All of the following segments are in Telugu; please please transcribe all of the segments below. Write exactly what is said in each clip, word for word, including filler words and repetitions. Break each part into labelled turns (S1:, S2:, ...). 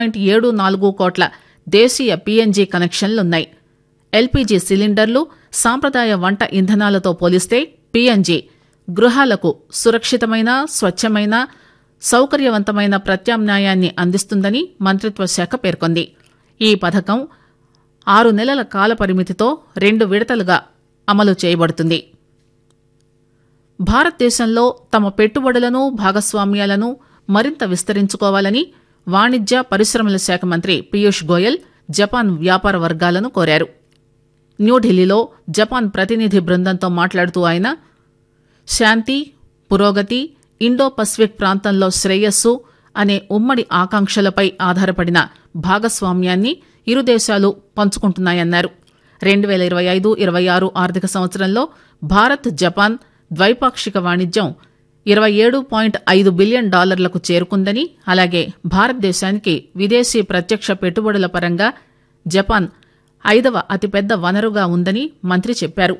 S1: పాయింట్ ఏడు నాలుగు కోట్ల దేశీయ పీఎన్జీ కనెక్షన్లున్నాయి. ఎల్పీజీ సిలిండర్లు సాంప్రదాయ వంట ఇంధనాలతో పోలిస్తే పీఎన్జీ గృహాలకు సురక్షితమైన, స్వచ్ఛమైన, సౌకర్యవంతమైన ప్రత్యామ్నాయాన్ని అందిస్తుందని మంత్రిత్వ శాఖ పేర్కొంది. ఈ పథకం ఆరు నెలల కాల పరిమితితో రెండు విడతలుగా అమలు చేయబడుతుంది. భారతదేశంలో తమ పెట్టుబడులను, భాగస్వామ్యాలను మరింత విస్తరించుకోవాలని వాణిజ్య పరిశ్రమల శాఖ మంత్రి పీయూష్ గోయల్ జపాన్ వ్యాపార వర్గాలను కోరారు. న్యూఢిల్లీలో జపాన్ ప్రతినిధి బృందంతో మాట్లాడుతూ ఆయన శాంతి, పురోగతి, ఇండో పసిఫిక్ ప్రాంతంలో శ్రేయస్సు అనే ఉమ్మడి ఆకాంక్షలపై ఆధారపడిన భాగస్వామ్యాన్ని ఇరు దేశాలు పంచుకుంటున్నాయన్నారు. రెండు పేల ఇరవై ఐదు ఇరవై ఆరు ఆర్థిక సంవత్సరంలో భారత్ జపాన్ ద్వైపాక్షిక వాణిజ్యం ఇరవై ఏడు పాయింట్ ఐదు బిలియన్ డాలర్లకు చేరుకుందని, అలాగే భారతదేశానికి విదేశీ ప్రత్యక్ష పెట్టుబడుల పరంగా జపాన్ ఐదవ అతిపెద్ద వనరుగా ఉందని మంత్రి చెప్పారు.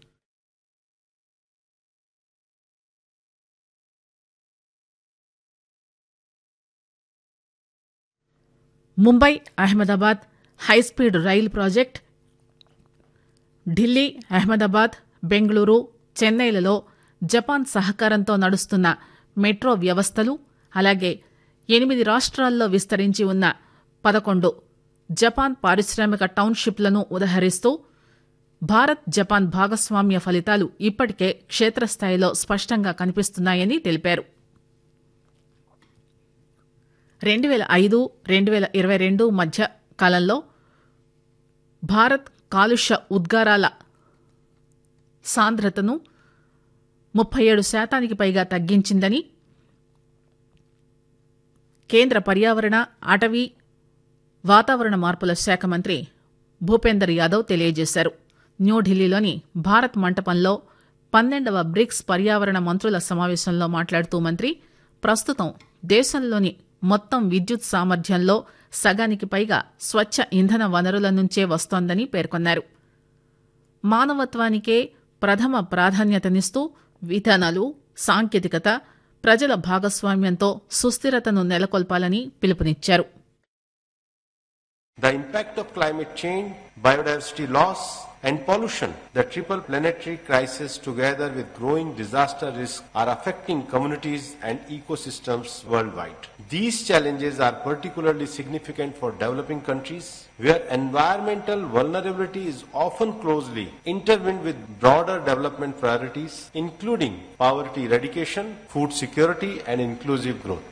S1: ముంబై అహ్మదాబాద్ హైస్పీడ్ రైలు ప్రాజెక్ట్, ఢిల్లీ, అహ్మదాబాద్, బెంగళూరు, చెన్నైలలో జపాన్ సహకారంతో నడుస్తున్న మెట్రో వ్యవస్థలు, అలాగే ఎనిమిది రాష్ట్రాల్లో విస్తరించి ఉన్న పదకొండు జపాన్ పారిశ్రామిక టౌన్షిప్లను ఉదహరిస్తూ భారత్ జపాన్ భాగస్వామ్య ఫలితాలు ఇప్పటికే క్షేత్రస్థాయిలో స్పష్టంగా కనిపిస్తున్నాయని తెలిపారు. రెండు పేల ఐదు రెండు పేల ఇరవై రెండు మధ్య కాలంలో భారత్ కాలుష్య ఉద్గారాల సాంద్రతను ముప్పై ఏడు శాతానికి పైగా తగ్గించిందని కేంద్ర పర్యావరణ, అటవీ, వాతావరణ మార్పుల శాఖ మంత్రి భూపేందర్ యాదవ్ తెలియజేశారు. న్యూఢిల్లీలోని భారత్ మంటపంలో పన్నెండవ బ్రిక్స్ పర్యావరణ మంత్రుల సమావేశంలో మాట్లాడుతూ మంత్రి ప్రస్తుతం దేశంలోని మొత్తం విద్యుత్ సామర్థ్యంలో సగానికి పైగా స్వచ్ఛ ఇంధన వనరుల నుంచే వస్తోందని పేర్కొన్నారు. మానవత్వానికే ప్రథమ ప్రాధాన్యతనిస్తూ విధానాలు, సాంకేతికత, ప్రజల భాగస్వామ్యంతో సుస్థిరతను నెలకొల్పాలని పిలుపునిచ్చారు.
S2: The impact of climate change, biodiversity loss and pollution, the triple planetary crisis together with growing disaster risk are affecting communities and ecosystems worldwide. These challenges are particularly significant for developing countries where environmental vulnerability is often closely intertwined with broader development priorities including poverty eradication, food security and inclusive growth.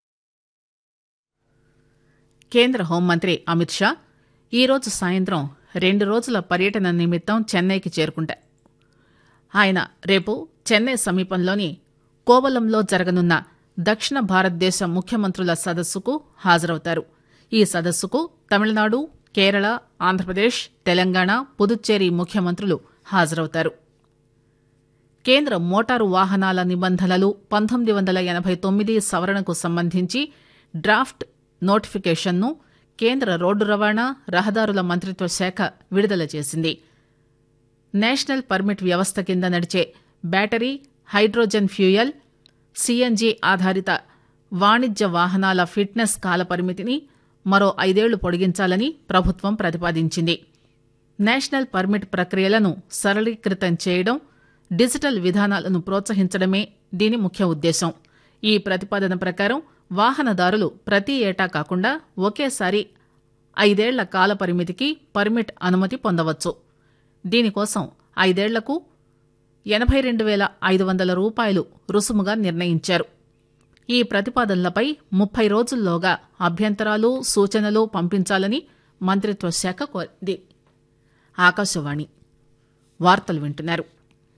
S1: కేంద్ర హోంమంత్రి అమిత్ షా ఈరోజు సాయంత్రం రెండు రోజుల పర్యటన నిమిత్తం చెన్నైకి చేరుకుంటారు. ఆయన రేపు చెన్నై సమీపంలోని కోవలంలో జరగనున్న దక్షిణ భారతదేశ ముఖ్యమంత్రుల సదస్సుకు హాజరవుతారు. ఈ సదస్సుకు తమిళనాడు, కేరళ, ఆంధ్రప్రదేశ్, తెలంగాణ, పుదుచ్చేరి ముఖ్యమంత్రులు హాజరవుతారు. కేంద్ర మోటారు వాహనాల నిబంధనలు పంతొమ్మిది వందల ఎనభై తొమ్మిది సవరణకు సంబంధించి డ్రాఫ్ట్ నోటిఫికేషన్ను కేంద్ర రోడ్డు రవాణా, రహదారుల మంత్రిత్వ శాఖ విడుదల చేసింది. నేషనల్ పర్మిట్ వ్యవస్థ కింద నడిచే బ్యాటరీ, హైడ్రోజన్ ఫ్యూయల్, సీఎన్జీ ఆధారిత వాణిజ్య వాహనాల ఫిట్నెస్ కాలపరిమితిని మరో ఐదేళ్లు పొడిగించాలని ప్రభుత్వం ప్రతిపాదించింది. నేషనల్ పర్మిట్ ప్రక్రియలను సరళీకృతం చేయడం, డిజిటల్ విధానాలను ప్రోత్సహించడమే దీని ముఖ్య ఉద్దేశం. ఈ ప్రతిపాదన ప్రకారం వాహనదారులు ప్రతి ఏటా కాకుండా ఒకేసారి ఐదేళ్ల కాల పరిమితికి పర్మిట్ అనుమతి పొందవచ్చు. దీనికోసం ఐదేళ్లకు ఎనభై రెండు వేల ఐదు వందల రూపాయలు రుసుముగా నిర్ణయించారు. ఈ ప్రతిపాదనలపై ముప్పై రోజుల్లోగా అభ్యంతరాలు, సూచనలు పంపించాలని మంత్రిత్వ శాఖ కోరింది. ఆకాశవాణి వార్తలు వింటున్నారు.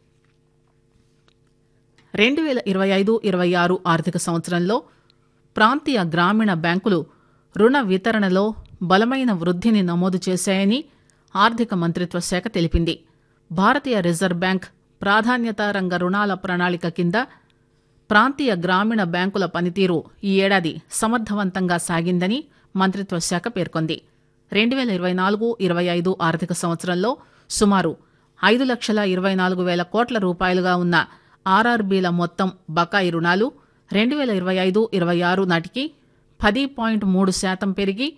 S1: రెండు వేల ఇరవై ఐదు ఇరవై ఆరు ఆర్థిక సంవత్సరంలో ప్రాంతీయ గ్రామీణ బ్యాంకులు రుణ వితరణలో బలమైన వృద్ధిని నమోదు చేశాయని ఆర్థిక మంత్రిత్వ శాఖ తెలిపింది. భారతీయ రిజర్వ్ బ్యాంక్ ప్రాధాన్యతా రంగ రుణాల ప్రణాళిక కింద ప్రాంతీయ గ్రామీణ బ్యాంకుల పనితీరు ఈ ఏడాది సమర్థవంతంగా సాగిందని మంత్రిత్వ శాఖ పేర్కొంది. రెండు వేల ఇరవై నాలుగు ఇరవై ఐదు ఆర్థిక సంవత్సరంలో సుమారు ఐదు లక్షల ఇరవై నాలుగు వేల కోట్ల రూపాయలుగా ఉన్న ఆర్ఆర్బీల మొత్తం బకాయి రుణాలు రెండు వేల ఇరవై ఐదు ఇరవై ఆరు నాటికి పది పాయింట్ మూడు శాతం పెరిగి